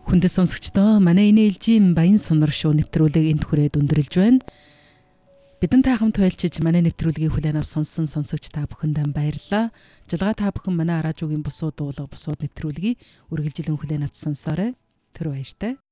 Хүндэт сонсогчдоо манай энэ ээлжийн баян сонор шоу нэвтрүүлэг энд хүрээд өндөрлж байна. Бидэнтэй хамт байлчиж манай нэвтрүүлгийг хүлээн авсан сонсогч та бүхэнд баярлалаа. Жалгаа та бүхэн манай радиогийн бусуу дуулга бусууд нэвтрүүлгийг үргэлжлэн хүлээн авч сонсоорой. Тэр баяртай.